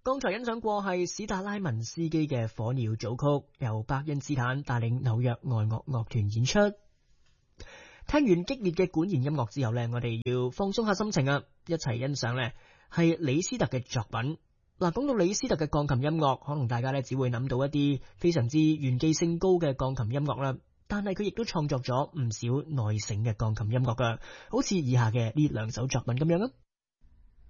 剛才欣賞過係史達拉文斯基嘅《火鳥組曲》，由伯恩斯坦帶領紐約愛樂樂團演出。聽完激烈嘅管弦音樂之後呢，我哋要放鬆下心情啊，一齊欣賞呢係李斯特嘅作品。嗱，講到李斯特嘅鋼琴音樂，可能大家呢只會諗到一啲非常之炫技性高嘅鋼琴音樂啦，但係佢亦都創作咗唔少內省嘅鋼琴音樂噶，好似以下嘅呢兩首作品咁樣啊。